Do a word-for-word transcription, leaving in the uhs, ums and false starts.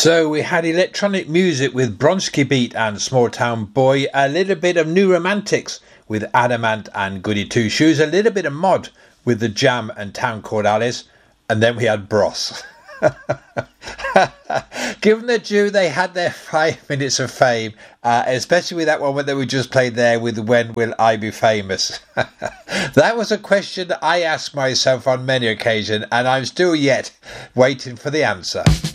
So we had electronic music with Bronski Beat and Small Town Boy, a little bit of New Romantics with Adamant and Goody Two Shoes, a little bit of Mod with The Jam and Town Called Alice, and then we had Bros. Given the due, they had their five minutes of fame, uh, especially with that one that we just played there with When Will I Be Famous? That was a question I asked myself on many occasions, and I'm still yet waiting for the answer.